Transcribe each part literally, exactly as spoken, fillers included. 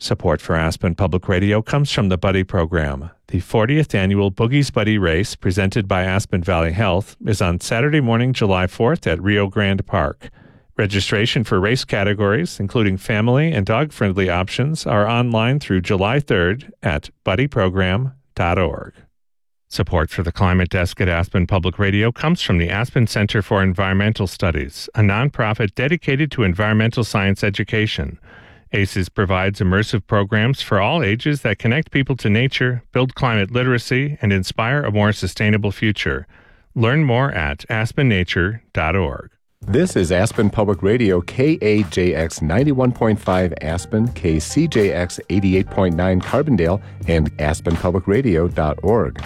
Support for Aspen Public Radio comes from the Buddy Program. The fortieth annual Boogies Buddy Race, presented by Aspen Valley Health, is on Saturday morning, July fourth at Rio Grande Park. Registration for race categories, including family and dog-friendly options, are online through July third at buddy program dot org. Support for the Climate Desk at Aspen Public Radio comes from the Aspen Center for Environmental Studies, a nonprofit dedicated to environmental science education. A C E S provides immersive programs for all ages that connect people to nature, build climate literacy, and inspire a more sustainable future. Learn more at aspen nature dot org. This is Aspen Public Radio, K A J X ninety-one point five Aspen, K C J X eighty-eight point nine Carbondale, and aspen public radio dot org.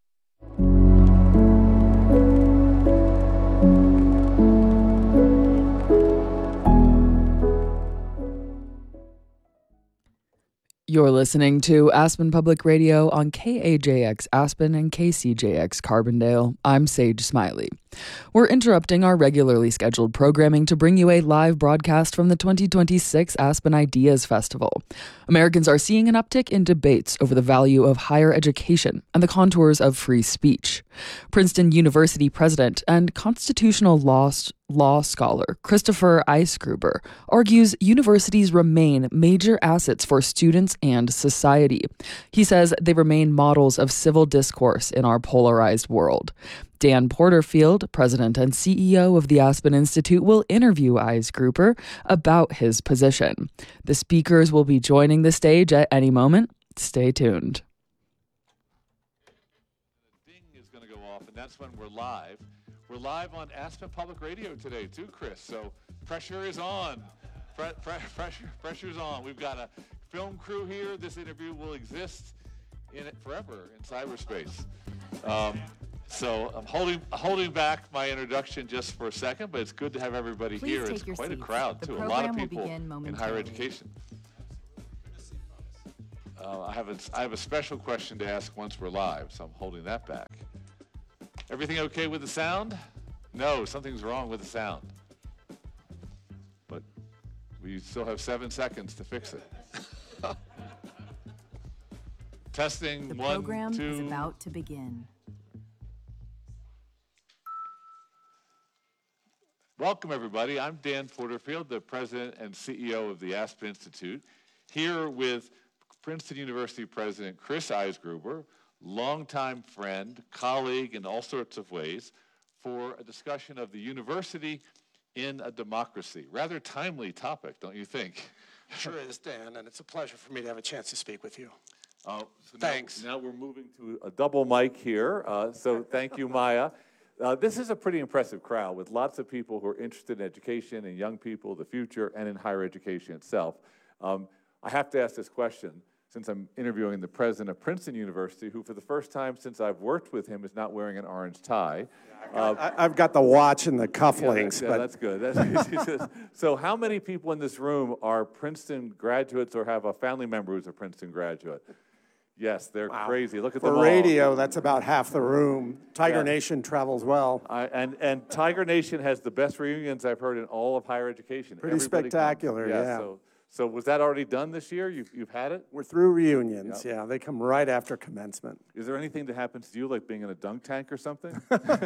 You're listening to Aspen Public Radio on K A J X Aspen and K C J X Carbondale. I'm Sage Smiley. We're interrupting our regularly scheduled programming to bring you a live broadcast from the twenty twenty-six Aspen Ideas Festival. Americans are seeing an uptick in debates over the value of higher education and the contours of free speech. Princeton University president and constitutional law, law scholar Christopher Eisgruber argues universities remain major assets for students and society. He says they remain models of civil discourse in our polarized world. Dan Porterfield, president and C E O of the Aspen Institute, will interview Eisgruber about his position. The speakers will be joining the stage at any moment. Stay tuned. The ding is going to go off, and that's when we're live. We're live on Aspen Public Radio today, too, Chris. So pressure is on. Pre- pre- pressure, pressure's on. We've got a film crew here. This interview will exist in it forever in cyberspace. Um, So I'm holding holding back my introduction just for a second, but it's good to have everybody Please here. take It's your quite seats. a crowd, The too. A lot of program will people begin in higher momentarily. education. Uh, I have a, I have a special question to ask once we're live, so I'm holding that back. Everything okay with the sound? No, something's wrong with the sound. But we still have seven seconds to fix it. Testing, The one, program two. is about to begin. Welcome, everybody. I'm Dan Porterfield, the president and C E O of the Aspen Institute, here with Princeton University President Chris Eisgruber, longtime friend, colleague in all sorts of ways, for a discussion of the university in a democracy. Rather timely topic, don't you think? Sure is, Dan, and it's a pleasure for me to have a chance to speak with you. Uh, so Thanks. Now, now we're moving to a double mic here, uh, so thank you, Maya. Uh, this is a pretty impressive crowd with lots of people who are interested in education and young people, the future, and in higher education itself. Um, I have to ask this question since I'm interviewing the president of Princeton University, who for the first time since I've worked with him is not wearing an orange tie. Yeah, I've, got, uh, I, I've got the watch and the cufflinks. Yeah, but yeah that's good. That's, so how many people in this room are Princeton graduates or have a family member who's a Princeton graduate? Yes, they're wow. crazy. Look at For them all. radio, that's about half the room. Tiger Yeah. Nation travels well. I, and, and Tiger Nation has the best reunions I've heard in all of higher education. Pretty Everybody spectacular, comes. yeah. So, so was that already done this year? You've, you've had it? We're through reunions, Yep. yeah. They come right after commencement. Is there anything that happens to you, like being in a dunk tank or something?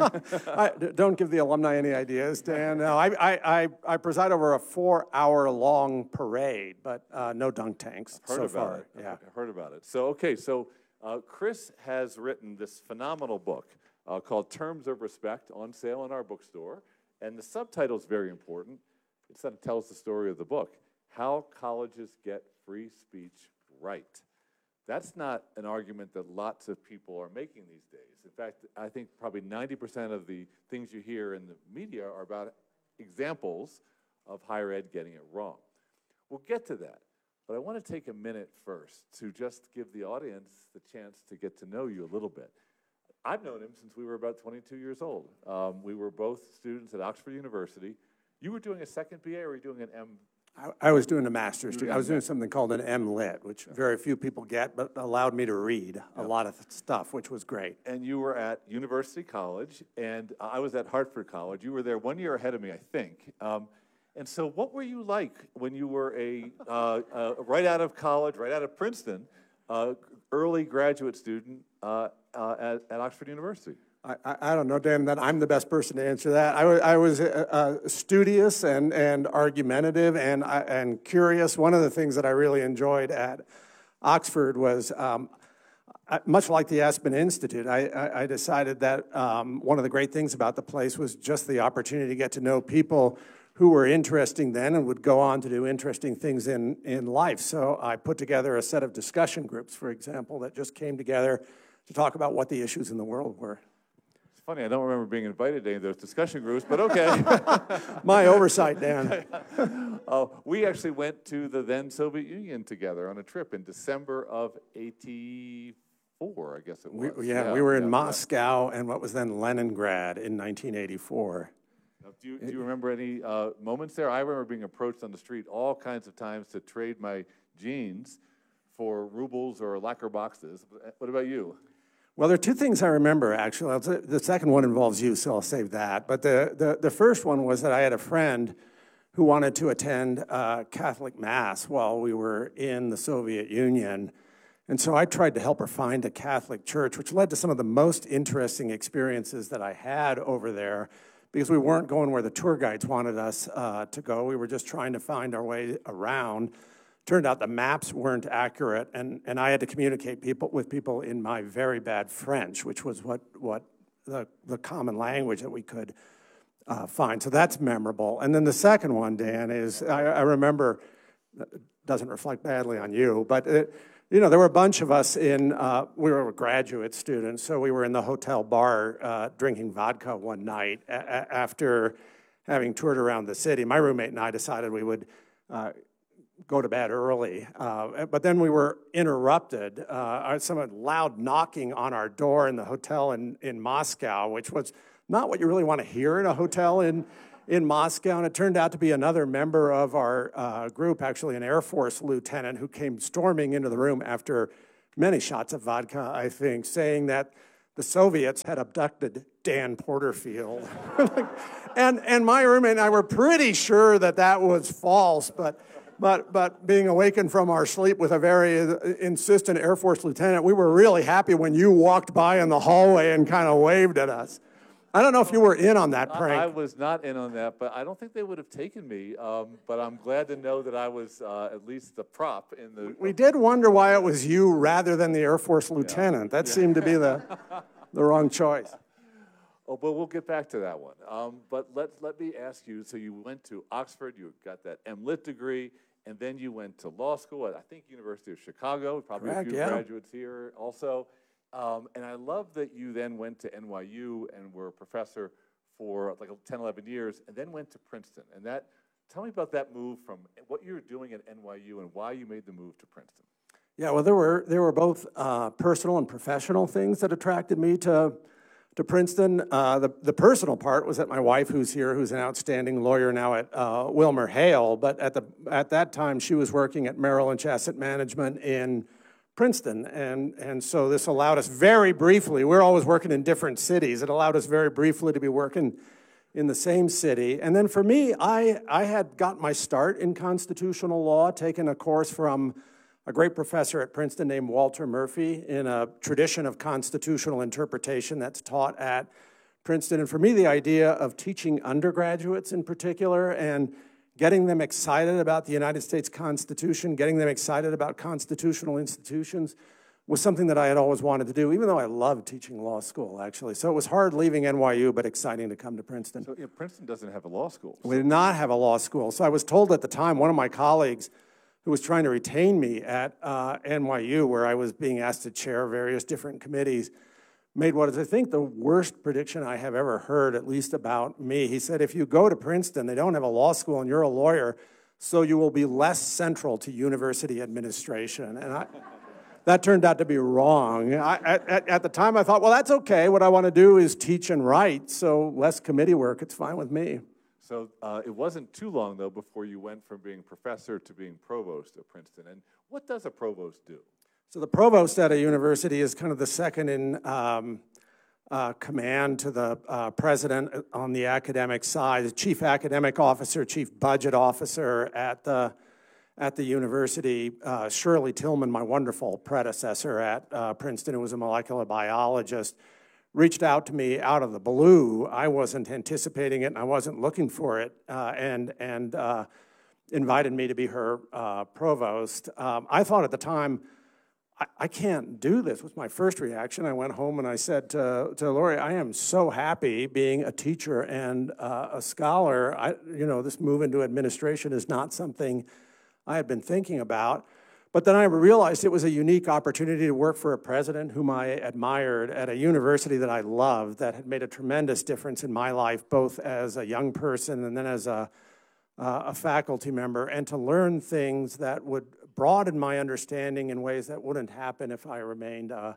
I, d- don't give the alumni any ideas, Dan. No, I, I, I, I preside over a four-hour-long parade, but uh, no dunk tanks Heard so about far. it. Yeah. I've heard about it. So, okay, so uh, Chris has written this phenomenal book uh, called Terms of Respect, on sale in our bookstore. And the subtitle is very important. It sort of tells the story of the book. How colleges get free speech right. That's not an argument that lots of people are making these days. In fact, I think probably ninety percent of the things you hear in the media are about examples of higher ed getting it wrong. We'll get to that, but I want to take a minute first to just give the audience the chance to get to know you a little bit. I've known him since we were about twenty-two years old. Um, we were both students at Oxford University. You were doing a second B A, or were you doing an M? I, I was doing a master's degree. doing I was a doing master's. something called an M Lit, which very few people get, but allowed me to read a lot of stuff, which was great. And you were at University College, and I was at Hartford College. You were there one year ahead of me, I think. Um, And so what were you like when you were a, uh, uh, right out of college, right out of Princeton, uh, early graduate student uh, uh, at, at Oxford University? I, I, I don't know, Dan, that I'm the best person to answer that. I, I was uh, uh, studious and, and argumentative and, uh, and curious. One of the things that I really enjoyed at Oxford was, um, I, much like the Aspen Institute, I, I, I decided that um, one of the great things about the place was just the opportunity to get to know people who were interesting then and would go on to do interesting things in, in life. So I put together a set of discussion groups, for example, that just came together to talk about what the issues in the world were. It's funny, I don't remember being invited to any of those discussion groups, but okay. My oversight, Dan. uh, we actually went to the then Soviet Union together on a trip in December of eighty-four, I guess it was. We, yeah, yeah, we were in yeah, Moscow yeah. and what was then Leningrad in nineteen eighty-four. Do you, do you remember any uh, moments there? I remember being approached on the street all kinds of times to trade my jeans for rubles or lacquer boxes. What about you? Well, there are two things I remember, actually. The second one involves you, so I'll save that. But the, the, the first one was that I had a friend who wanted to attend uh, Catholic Mass while we were in the Soviet Union. And so I tried to help her find a Catholic church, which led to some of the most interesting experiences that I had over there, because we weren't going where the tour guides wanted us uh, to go. We were just trying to find our way around. Turned out the maps weren't accurate, and, and I had to communicate people with people in my very bad French, which was what, what the, the common language that we could uh, find. So that's memorable. And then the second one, Dan, is I, I remember, it doesn't reflect badly on you, but it, you know, there were a bunch of us in, uh, we were graduate students, so we were in the hotel bar uh, drinking vodka one night a after having toured around the city. My roommate and I decided we would uh, go to bed early, uh, but then we were interrupted. Uh, some loud knocking on our door in the hotel in, in Moscow, which was not what you really want to hear in a hotel in in Moscow, and it turned out to be another member of our uh, group, actually an Air Force lieutenant, who came storming into the room after many shots of vodka, I think, saying that the Soviets had abducted Dan Porterfield. and, and my roommate and I were pretty sure that that was false, but, but, but being awakened from our sleep with a very insistent Air Force lieutenant, we were really happy when you walked by in the hallway and kind of waved at us. I don't know if you were in on that prank. I, I was not in on that, but I don't think they would have taken me. Um, but I'm glad to know that I was uh, at least the prop in the. We did wonder why it was you rather than the Air Force lieutenant. Yeah. That yeah. seemed to be the the wrong choice. Oh, but we'll get back to that one. Um, but let let me ask you. So you went to Oxford. You got that M Lit degree, and then you went to law school at I think University of Chicago. Probably Correct, a few yeah. graduates here also. Um, and I love that you then went to N Y U and were a professor for like ten, eleven years, and then went to Princeton. And that, tell me about that move from what you were doing at N Y U and why you made the move to Princeton. Yeah, well, there were there were both uh, personal and professional things that attracted me to to Princeton. Uh, the the personal part was that my wife, who's here, who's an outstanding lawyer now at uh, Wilmer Hale, but at the at that time she was working at Merrill Lynch Asset Management in Princeton, and, and so this allowed us very briefly, we're always working in different cities, it allowed us very briefly to be working in the same city. And then for me, I, I had got my start in constitutional law, taking a course from a great professor at Princeton named Walter Murphy in a tradition of constitutional interpretation that's taught at Princeton. And for me, the idea of teaching undergraduates in particular and getting them excited about the United States Constitution, getting them excited about constitutional institutions was something that I had always wanted to do, even though I loved teaching law school, actually. So it was hard leaving N Y U, but exciting to come to Princeton. So yeah, Princeton doesn't have a law school. We did not have a law school. So I was told at the time, one of my colleagues who was trying to retain me at uh, N Y U, where I was being asked to chair various different committees, made what is, I think, the worst prediction I have ever heard, at least about me. He said, if you go to Princeton, they don't have a law school and you're a lawyer, so you will be less central to university administration. And I, that turned out to be wrong. I, at, at the time, I thought, well, that's okay. What I want to do is teach and write, so less committee work. It's fine with me. So uh, it wasn't too long, though, before you went from being professor to being provost at Princeton. And what does a provost do? So the provost at a university is kind of the second in um, uh, command to the uh, president on the academic side, the chief academic officer, chief budget officer at the at the university. Uh, Shirley Tillman, my wonderful predecessor at uh, Princeton, who was a molecular biologist, reached out to me out of the blue. I wasn't anticipating it, and I wasn't looking for it, uh, and and uh, invited me to be her uh, provost. Um, I thought at the time, I, I can't do this, was my first reaction. I went home and I said to, to Lori, I am so happy being a teacher and uh, a scholar. I, you know, this move into administration is not something I had been thinking about. But then I realized it was a unique opportunity to work for a president whom I admired at a university that I loved, that had made a tremendous difference in my life, both as a young person and then as a, uh, a faculty member, and to learn things that would broaden my understanding in ways that wouldn't happen if I remained a,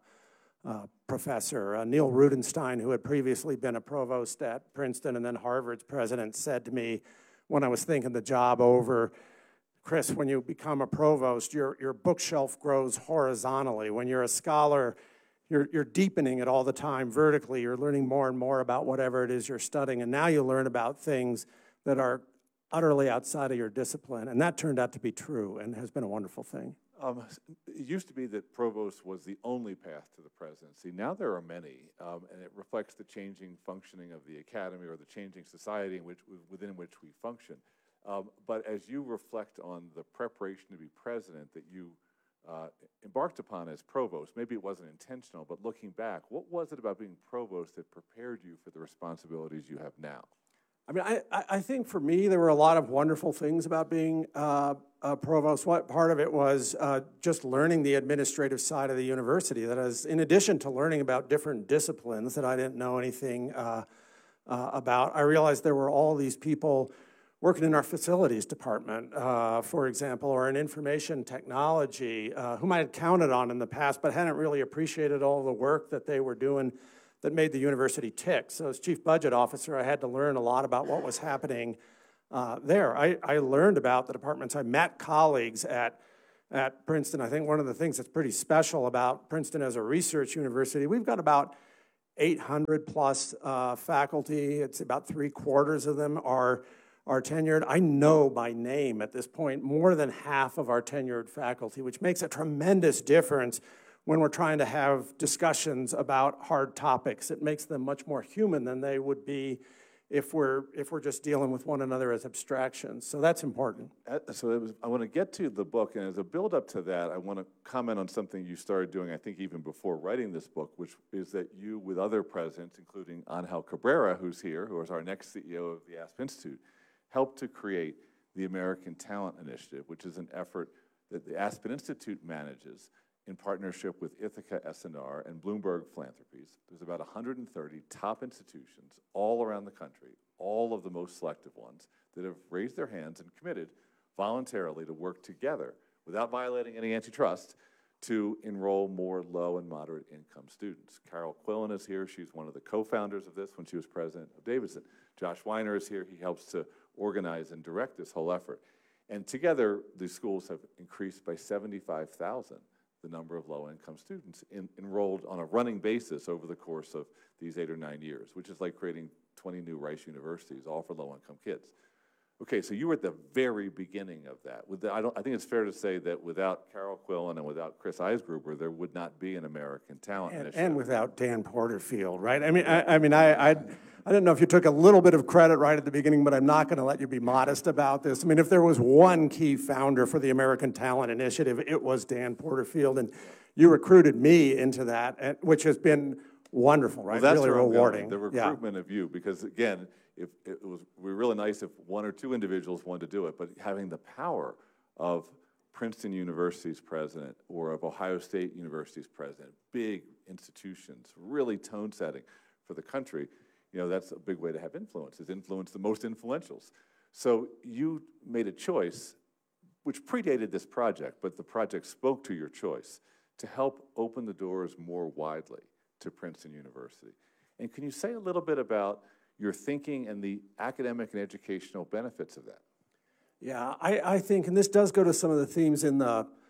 a professor. Uh, Neil Rudenstein, who had previously been a provost at Princeton and then Harvard's president, said to me when I was thinking the job over, Chris, when you become a provost, your, your bookshelf grows horizontally. When you're a scholar, you're, you're deepening it all the time vertically. You're learning more and more about whatever it is you're studying, and now you learn about things that are utterly outside of your discipline, and that turned out to be true and has been a wonderful thing. Um, it used to be that provost was the only path to the presidency. Now there are many, um, and it reflects the changing functioning of the academy or the changing society in which, within which we function. Um, but as you reflect on the preparation to be president that you uh, embarked upon as provost, maybe it wasn't intentional, but looking back, what was it about being provost that prepared you for the responsibilities you have now? I mean, I, I think for me, there were a lot of wonderful things about being uh, a provost. What part of it was uh, just learning the administrative side of the university. That is, in addition to learning about different disciplines that I didn't know anything uh, uh, about, I realized there were all these people working in our facilities department, uh, for example, or in information technology, uh, whom I had counted on in the past, but hadn't really appreciated all the work that they were doing that made the university tick. So as chief budget officer, I had to learn a lot about what was happening uh, there. I, I learned about the departments. I met colleagues at, at Princeton. I think one of the things that's pretty special about Princeton as a research university, we've got about eight hundred plus uh, faculty. It's about three quarters of them are are tenured. I know by name at this point more than half of our tenured faculty, which makes a tremendous difference when we're trying to have discussions about hard topics. It makes them much more human than they would be if we're if we're just dealing with one another as abstractions. So that's important. So it was, I want to get to the book, and as a build-up to that, I want to comment on something you started doing, I think even before writing this book, which is that you, with other presidents, including Angel Cabrera, who's here, who is our next C E O of the Asp Institute, helped to create the American Talent Initiative, which is an effort that the Aspen Institute manages in partnership with Ithaca S N R and Bloomberg Philanthropies. There's about one hundred thirty top institutions all around the country, all of the most selective ones, that have raised their hands and committed voluntarily to work together without violating any antitrust to enroll more low and moderate income students. Carol Quillen is here. She's one of the co-founders of this when she was president of Davidson. Josh Weiner is here. He helps to organize and direct this whole effort. And together, the schools have increased by seventy-five thousand the number of low-income students in, enrolled on a running basis over the course of these eight or nine years, which is like creating twenty new Rice universities, all for low-income kids. Okay, so you were at the very beginning of that. With the, I, don't, I think it's fair to say that without Carol Quillen and without Chris Eisgruber, there would not be an American Talent and, Initiative. And without Dan Porterfield, right? I mean, I, I mean, I, I, I didn't know if you took a little bit of credit right at the beginning, but I'm not going to let you be modest about this. I mean, if there was one key founder for the American Talent Initiative, it was Dan Porterfield, and you recruited me into that, which has been wonderful, right? Well, that's really rewarding. The recruitment yeah. of you, because again, if it was it would be really nice if one or two individuals wanted to do it, but having the power of Princeton University's president or of Ohio State University's president, big institutions, really tone setting for the country, you know, that's a big way to have influence, is influence the most influentials. So you made a choice, which predated this project, but the project spoke to your choice, to help open the doors more widely to Princeton University. And can you say a little bit about your thinking and the academic and educational benefits of that? Yeah, I, I think, and this does go to some of the themes in the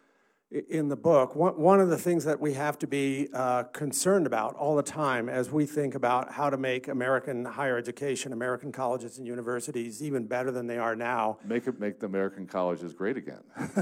in the book, one, one of the things that we have to be uh, concerned about all the time as we think about how to make American higher education, American colleges and universities even better than they are now. Make it make the American colleges great again.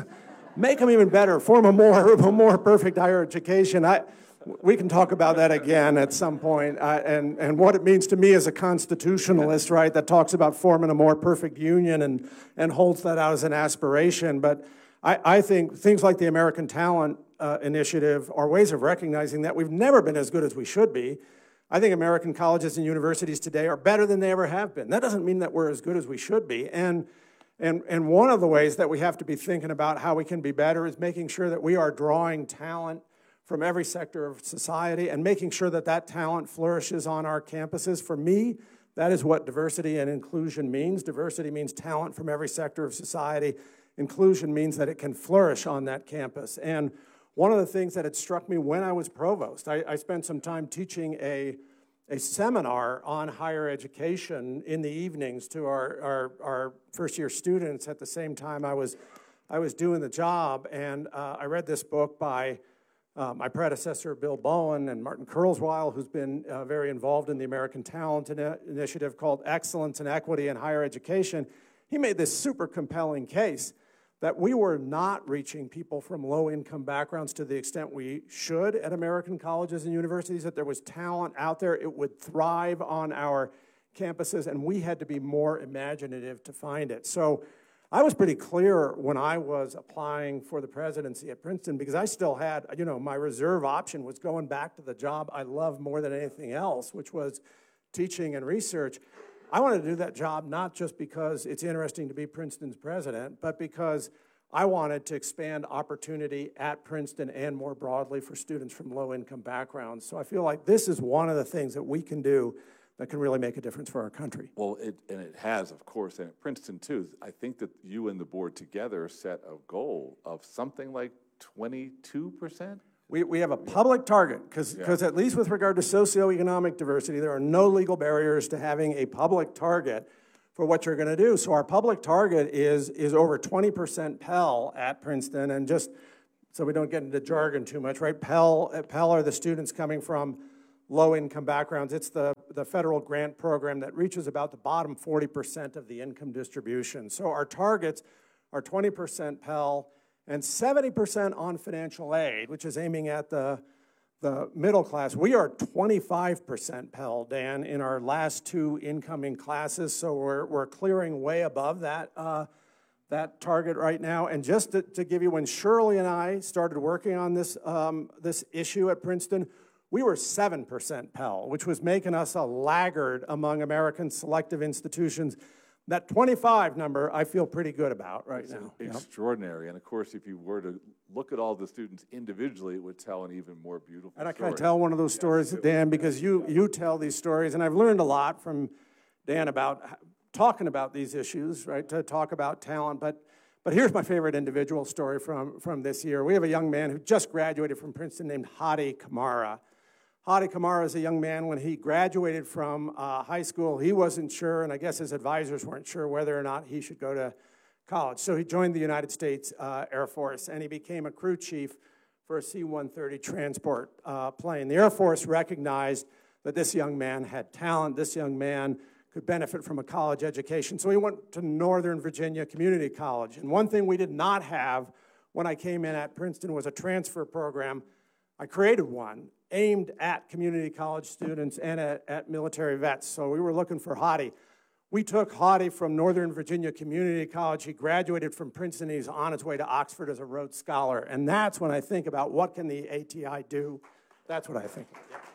Make them even better, form a more, a more perfect higher education. I, we can talk about that again at some point, uh, and, and what it means to me as a constitutionalist, right, that talks about forming a more perfect union and, and holds that out as an aspiration. But I, I think things like the American Talent uh, Initiative are ways of recognizing that we've never been as good as we should be. I think American colleges and universities today are better than they ever have been. That doesn't mean that we're as good as we should be. And, and, and one of the ways that we have to be thinking about how we can be better is making sure that we are drawing talent from every sector of society and making sure that that talent flourishes on our campuses. For me, that is what diversity and inclusion means. Diversity means talent from every sector of society. Inclusion means that it can flourish on that campus. And one of the things that had struck me when I was provost, I, I spent some time teaching a, a seminar on higher education in the evenings to our, our, our first-year students at the same time I was, I was doing the job. And uh, I read this book by Uh, my predecessor, Bill Bowen, and Martin Kurzweil, who's been uh, very involved in the American Talent In- Initiative called Excellence and Equity in Higher Education. He made this super compelling case that we were not reaching people from low-income backgrounds to the extent we should at American colleges and universities, that there was talent out there. It would thrive on our campuses, and we had to be more imaginative to find it. So I was pretty clear when I was applying for the presidency at Princeton, because I still had, you know, my reserve option was going back to the job I love more than anything else, which was teaching and research. I wanted to do that job not just because it's interesting to be Princeton's president, but because I wanted to expand opportunity at Princeton and more broadly for students from low-income backgrounds. So I feel like this is one of the things that we can do that can really make a difference for our country. Well, it, and it has, of course, and at Princeton, too. I think that you and the board together set a goal of something like twenty-two percent? We, we have a public target, because yeah. at least with regard to socioeconomic diversity, there are no legal barriers to having a public target for what you're going to do. So our public target is, is over twenty percent Pell at Princeton, and just so we don't get into jargon too much, right? Pell, Pell are the students coming from low-income backgrounds. It's the, the federal grant program that reaches about the bottom forty percent of the income distribution. So our targets are twenty percent Pell and seventy percent on financial aid, which is aiming at the, the middle class. We are twenty-five percent Pell, Dan, in our last two incoming classes, so we're, we're clearing way above that, uh, that target right now. And just to, to give you, when Shirley and I started working on this, um, this issue at Princeton, we were seven percent Pell, which was making us a laggard among American selective institutions. That twenty-five number, I feel pretty good about right it's now. Extraordinary. Yep. And of course, if you were to look at all the students individually, it would tell an even more beautiful and I story. can tell one of those stories, yes, Dan, because you, you tell these stories, and I've learned a lot from Dan about talking about these issues, right, to talk about talent. But But here's my favorite individual story from, from this year. We have a young man who just graduated from Princeton named Hadi Kamara. Hadi Kamara is a young man. When he graduated from uh, high school, he wasn't sure, and I guess his advisors weren't sure whether or not he should go to college. So he joined the United States uh, Air Force, and he became a crew chief for a C one thirty transport uh, plane. The Air Force recognized that this young man had talent, this young man could benefit from a college education. So he went to Northern Virginia Community College. And one thing we did not have when I came in at Princeton was a transfer program. I created one aimed at community college students and at, at military vets. So we were looking for Hadi. We took Hadi from Northern Virginia Community College. He graduated from Princeton. He's on his way to Oxford as a Rhodes Scholar. And that's when I think about what can the A T I do. That's what I think.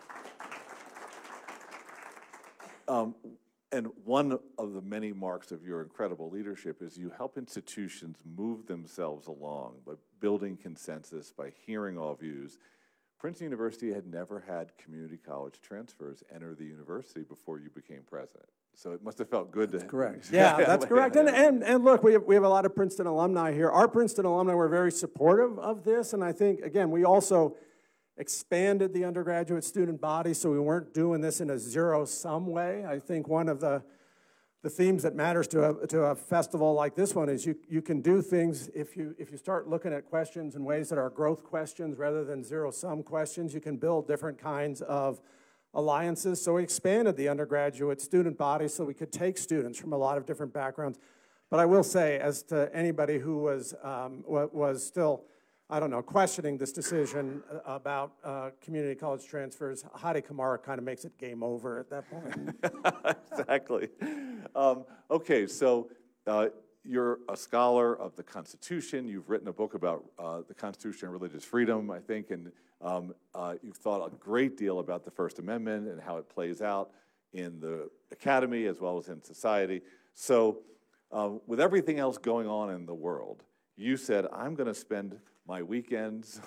Um, And one of the many marks of your incredible leadership is you help institutions move themselves along by building consensus, by hearing all views. Princeton University had never had community college transfers enter the university before you became president. So it must have felt good that's to... correct. Yeah, that's correct. And, and, and look, we have, we have a lot of Princeton alumni here. Our Princeton alumni were very supportive of this, and I think, again, we also expanded the undergraduate student body, so we weren't doing this in a zero-sum way. I think one of the the themes that matters to a, to a festival like this one is you, you can do things if you, if you start looking at questions in ways that are growth questions rather than zero-sum questions. You can build different kinds of alliances. So we expanded the undergraduate student body so we could take students from a lot of different backgrounds. But I will say, as to anybody who was, um, was still, I don't know, questioning this decision about uh, community college transfers, Hadi Kamara kind of makes it game over at that point. Exactly. Um, okay, so uh, you're a scholar of the Constitution. You've written a book about uh, the Constitution and religious freedom, I think, and um, uh, you've thought a great deal about the First Amendment and how it plays out in the academy as well as in society. So uh, with everything else going on in the world, you said, I'm going to spend my weekends,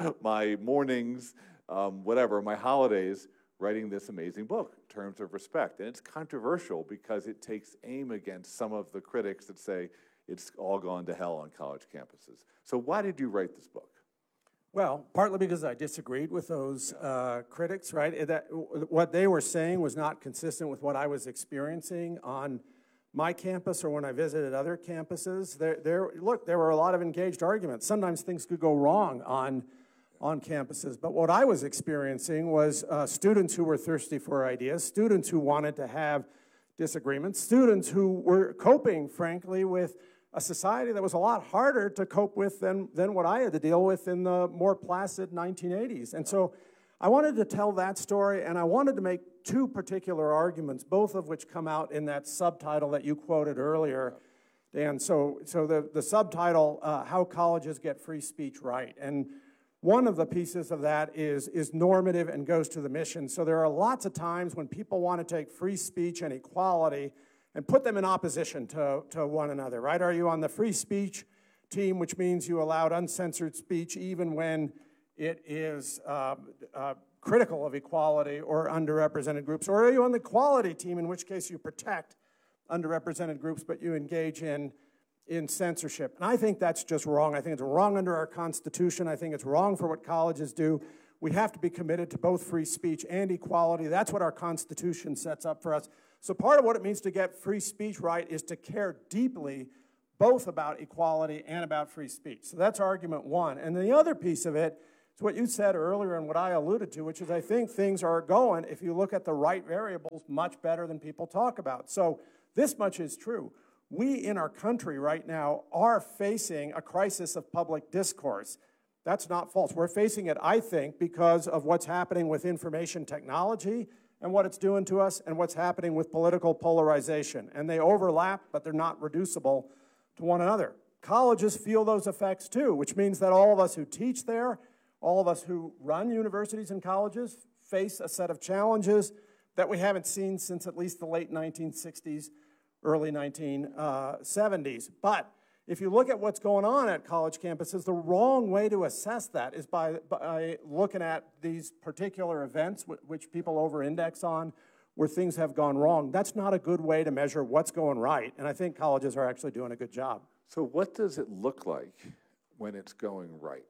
my mornings, um, whatever, my holidays, writing this amazing book, Terms of Respect. And it's controversial because it takes aim against some of the critics that say it's all gone to hell on college campuses. So why did you write this book? Well, partly because I disagreed with those uh, critics, right? That, what they were saying was not consistent with what I was experiencing on my campus or when I visited other campuses. There, there, look, there were a lot of engaged arguments. Sometimes things could go wrong on, on campuses. But what I was experiencing was uh, students who were thirsty for ideas, students who wanted to have disagreements, students who were coping, frankly, with a society that was a lot harder to cope with than, than what I had to deal with in the more placid nineteen eighties. And so I wanted to tell that story, and I wanted to make two particular arguments, both of which come out in that subtitle that you quoted earlier, Dan. So, so the, the subtitle, uh, How Colleges Get Free Speech Right. And one of the pieces of that is, is normative and goes to the mission. So there are lots of times when people want to take free speech and equality and put them in opposition to, to one another, right? Are you on the free speech team, which means you allowed uncensored speech even when it is uh, uh, critical of equality or underrepresented groups? Or are you on the equality team, in which case you protect underrepresented groups, but you engage in, in censorship? And I think that's just wrong. I think it's wrong under our Constitution. I think it's wrong for what colleges do. We have to be committed to both free speech and equality. That's what our Constitution sets up for us. So part of what it means to get free speech right is to care deeply both about equality and about free speech. So that's argument one. And the other piece of it is what you said earlier and what I alluded to, which is I think things are going, if you look at the right variables, much better than people talk about. So this much is true. We in our country right now are facing a crisis of public discourse. That's not false. We're facing it, I think, because of what's happening with information technology and what it's doing to us and what's happening with political polarization. And they overlap, but they're not reducible to one another. Colleges feel those effects too, which means that all of us who teach there, all of us who run universities and colleges face a set of challenges that we haven't seen since at least the late nineteen sixties, early nineteen seventies. But if you look at what's going on at college campuses, the wrong way to assess that is by, by looking at these particular events which people over-index on where things have gone wrong. That's not a good way to measure what's going right, and I think colleges are actually doing a good job. So what does it look like when it's going right?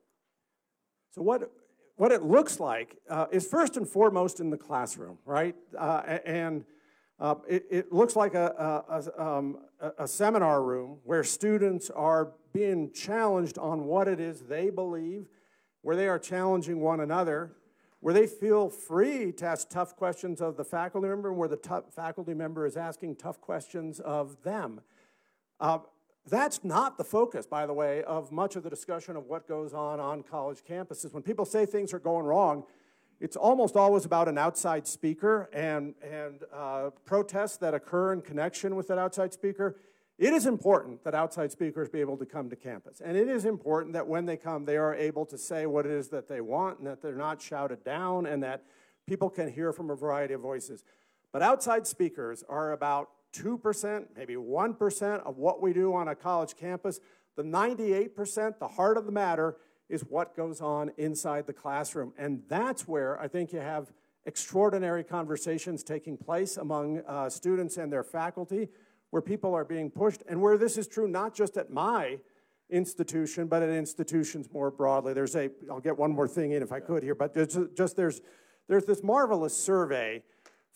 So what, what it looks like uh, is first and foremost in the classroom, right? Uh, and uh, it, it looks like a, a, a, um, a seminar room where students are being challenged on what it is they believe, where they are challenging one another, where they feel free to ask tough questions of the faculty member, and where the tough faculty member is asking tough questions of them. Uh, That's not the focus, by the way, of much of the discussion of what goes on on college campuses. When people say things are going wrong, it's almost always about an outside speaker and, and uh, protests that occur in connection with that outside speaker. It is important that outside speakers be able to come to campus. And it is important that when they come, they are able to say what it is that they want and that they're not shouted down and that people can hear from a variety of voices. But outside speakers are about two percent, maybe one percent of what we do on a college campus. The ninety-eight percent, the heart of the matter, is what goes on inside the classroom. And that's where I think you have extraordinary conversations taking place among uh, students and their faculty, where people are being pushed, and where this is true not just at my institution, but at institutions more broadly. There's a, I'll get one more thing in if I could here, but there's just there's, there's this marvelous survey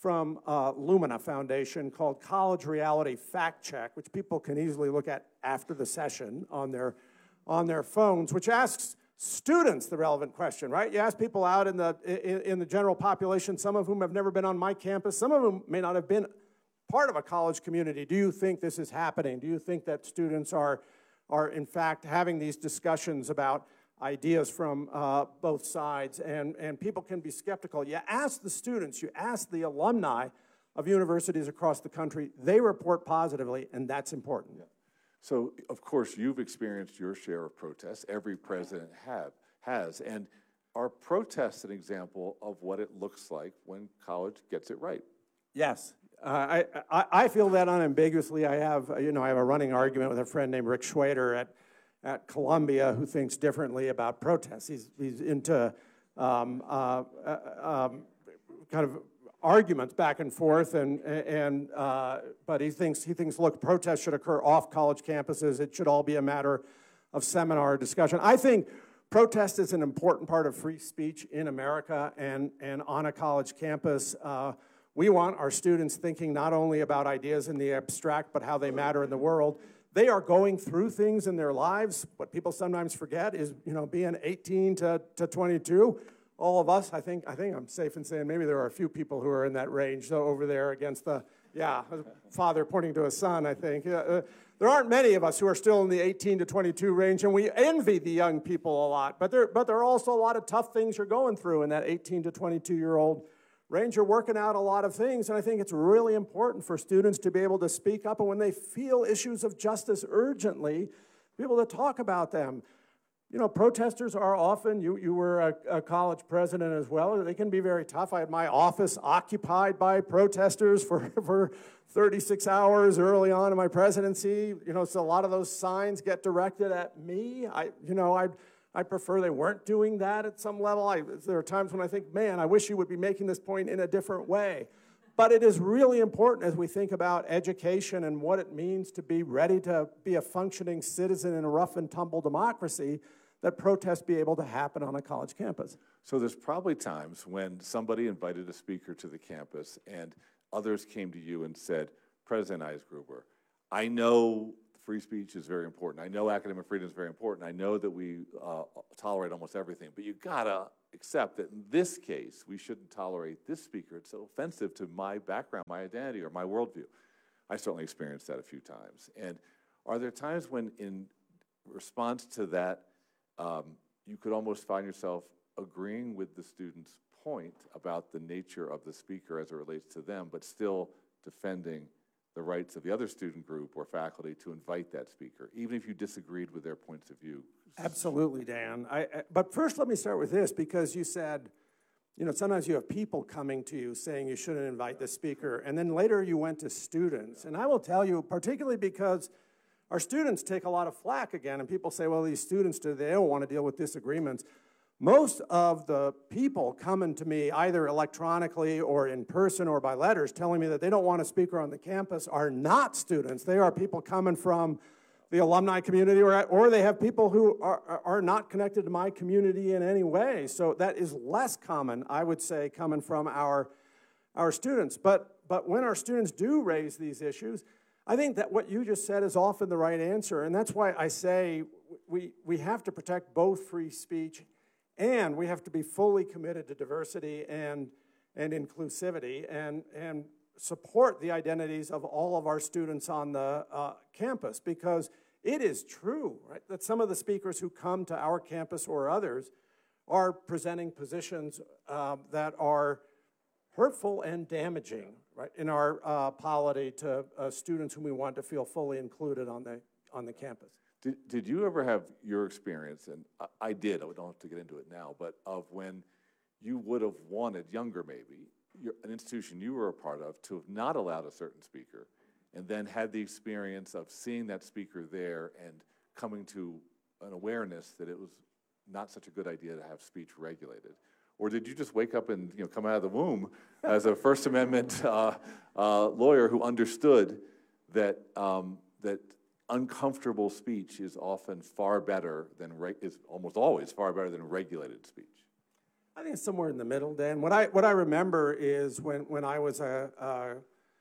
from uh, Lumina Foundation called College Reality Fact Check, which people can easily look at after the session on their, on their phones, which asks students the relevant question, right? You ask people out in the, in, in the general population, some of whom have never been on my campus, some of whom may not have been part of a college community. Do you think this is happening? Do you think that students are, are in fact having these discussions about ideas from uh, both sides, and, and people can be skeptical? You ask the students, you ask the alumni of universities across the country, they report positively, and that's important. Yeah. So, of course, you've experienced your share of protests. Every president have, has. And are protests an example of what it looks like when college gets it right? Yes. Uh, I, I, I feel that unambiguously. I have, you know, I have a running argument with a friend named Rick Schwader at at Columbia who thinks differently about protests. He's, he's into um, uh, uh, um, kind of arguments back and forth, and, and, uh, but he thinks, he thinks, look, protests should occur off college campuses. It should all be a matter of seminar discussion. I think protest is an important part of free speech in America and, and on a college campus. Uh, we want our students thinking not only about ideas in the abstract, but how they matter in the world. They are going through things in their lives. What people sometimes forget is, you know, being eighteen to, to twenty-two. All of us, I think, I think I'm safe in saying maybe there are a few people who are in that range so over there against the, yeah, father pointing to a son, I think. Uh, there aren't many of us who are still in the eighteen to twenty-two range, and we envy the young people a lot. But there, but there are also a lot of tough things you're going through in that eighteen to twenty-two-year-old range. You're working out a lot of things, and I think it's really important for students to be able to speak up, and when they feel issues of justice urgently, be able to talk about them. You know, protesters are often, you, you were a, a college president as well, they can be very tough. I had my office occupied by protesters for, for thirty-six hours early on in my presidency. You know, so a lot of those signs get directed at me. I, you know, I'd, I prefer they weren't doing that at some level. I, there are times when I think, man, I wish you would be making this point in a different way. But it is really important as we think about education and what it means to be ready to be a functioning citizen in a rough and tumble democracy, that protests be able to happen on a college campus. So there's probably times when somebody invited a speaker to the campus and others came to you and said, President Eisgruber, I know free speech is very important. I know academic freedom is very important. I know that we uh, tolerate almost everything, but you gotta accept that in this case, we shouldn't tolerate this speaker. It's so offensive to my background, my identity, or my worldview. I certainly experienced that a few times. And are there times when in response to that, um, you could almost find yourself agreeing with the student's point about the nature of the speaker as it relates to them, but still defending the rights of the other student group or faculty to invite that speaker, even if you disagreed with their points of view? Absolutely, Dan. I, I, but first let me start with this, because you said, you know, sometimes you have people coming to you saying you shouldn't invite the speaker, and then later you went to students. And I will tell you, particularly because our students take a lot of flack again, and people say, well, these students, do they don't want to deal with disagreements. Most of the people coming to me, either electronically or in person or by letters, telling me that they don't want a speaker on the campus are not students. They are people coming from the alumni community, or, or they have people who are, are not connected to my community in any way. So that is less common, I would say, coming from our, our students. But, but when our students do raise these issues, I think that what you just said is often the right answer, and that's why I say we, we have to protect both free speech and we have to be fully committed to diversity and, and inclusivity and, and support the identities of all of our students on the uh, campus, because it is true, right, that some of the speakers who come to our campus or others are presenting positions um, that are hurtful and damaging, right, in our uh, polity to uh, students whom we want to feel fully included on the, on the campus. Did, did you ever have your experience, and I, I did, I don't have to get into it now, but of when you would have wanted, younger maybe, your, an institution you were a part of, to have not allowed a certain speaker, and then had the experience of seeing that speaker there and coming to an awareness that it was not such a good idea to have speech regulated? Or did you just wake up and, you know, come out of the womb as a First Amendment uh, uh, lawyer who understood that, um, that uncomfortable speech is often far better than, re is almost always far better than regulated speech? I think it's somewhere in the middle, Dan. What I what I remember is when when I was a a,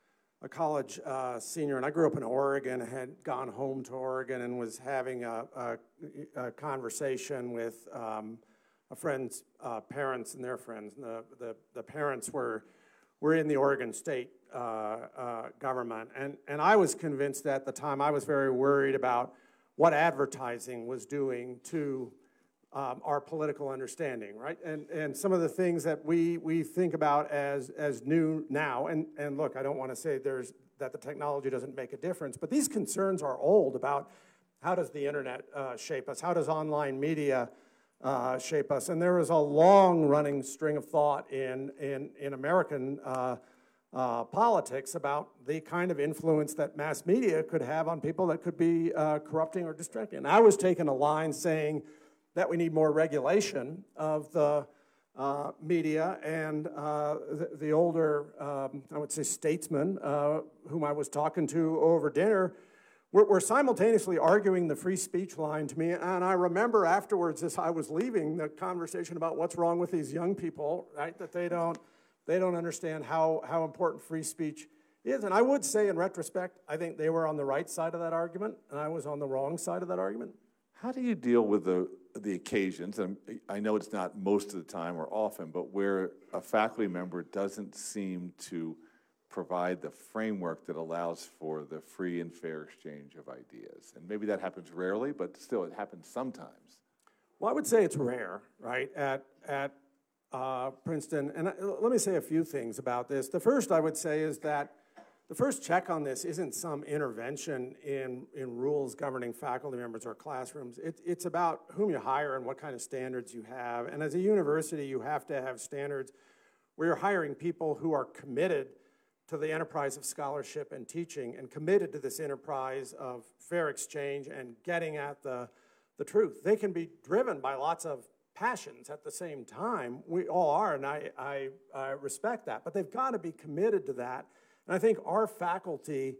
a college uh, senior, and I grew up in Oregon, had gone home to Oregon, and was having a, a, a conversation with um, a friend's uh, parents and their friends. And the, the the parents were were in the Oregon State uh, uh, government, and and I was convinced at the time. I was very worried about what advertising was doing to Um, our political understanding, right? And and some of the things that we we think about as as new now, and and look, I don't want to say there's that the technology doesn't make a difference, but these concerns are old about how does the internet uh, shape us, how does online media uh, shape us, and there is a long running string of thought in in in American uh, uh, politics about the kind of influence that mass media could have on people that could be uh, corrupting or distracting. And I was taking a line saying that we need more regulation of the uh, media, and uh, the, the older, um, I would say, statesmen uh, whom I was talking to over dinner were, were simultaneously arguing the free speech line to me, and I remember afterwards as I was leaving the conversation about what's wrong with these young people, right, that they don't, they don't understand how, how important free speech is. And I would say in retrospect, I think they were on the right side of that argument, and I was on the wrong side of that argument. How do you deal with the the occasions, and I know it's not most of the time or often, but where a faculty member doesn't seem to provide the framework that allows for the free and fair exchange of ideas? And maybe that happens rarely, but still it happens sometimes. Well, I would say it's rare, right, at, at uh, Princeton. And I, let me say a few things about this. The first I would say is that the first check on this isn't some intervention in, in rules governing faculty members or classrooms. It, it's about whom you hire and what kind of standards you have. And as a university, you have to have standards where you're hiring people who are committed to the enterprise of scholarship and teaching and committed to this enterprise of fair exchange and getting at the, the truth. They can be driven by lots of passions at the same time. We all are, and I, I, I respect that. But they've got to be committed to that. And I think our faculty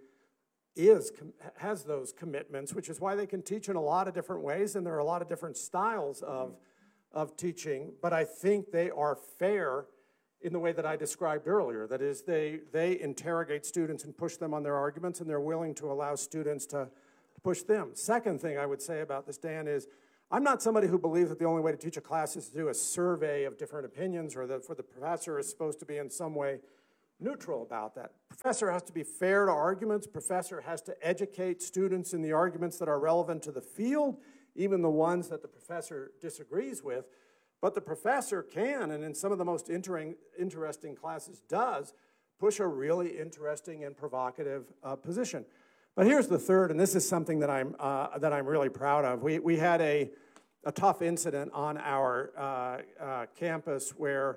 is, has those commitments, which is why they can teach in a lot of different ways, and there are a lot of different styles of, of teaching. But I think they are fair in the way that I described earlier. That is, they, they interrogate students and push them on their arguments, and they're willing to allow students to, to push them. Second thing I would say about this, Dan, is I'm not somebody who believes that the only way to teach a class is to do a survey of different opinions, or that for the professor is supposed to be in some way neutral about that. Professor has to be fair to arguments. Professor has to educate students in the arguments that are relevant to the field, even the ones that the professor disagrees with. But the professor can, and in some of the most inter interesting classes does, push a really interesting and provocative uh, position. But here's the third, and this is something that I'm, uh, that I'm really proud of. We, we had a, a tough incident on our uh, uh, campus where